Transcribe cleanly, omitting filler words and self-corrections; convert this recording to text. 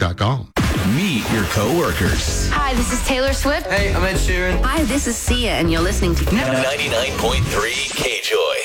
KJOY.com. Meet your coworkers. Hi, this is Taylor Swift. Hey, I'm Ed Sheeran. Hi, this is Sia, and you're listening to 99.3 KJOY.